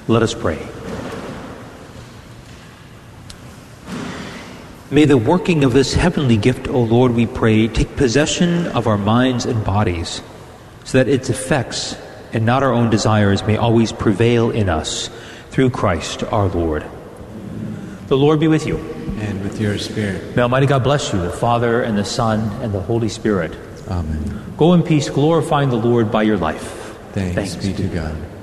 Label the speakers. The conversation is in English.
Speaker 1: Let us pray. May the working of this heavenly gift, O Lord, we pray, take possession of our minds and bodies, so that its effects and not our own desires may always prevail in us, through Christ our Lord. The Lord be with you.
Speaker 2: And with your spirit.
Speaker 1: May Almighty God bless you, the Father, and the Son, and the Holy Spirit.
Speaker 2: Amen.
Speaker 1: Go in peace, glorifying the Lord by your life.
Speaker 2: Thanks be to God.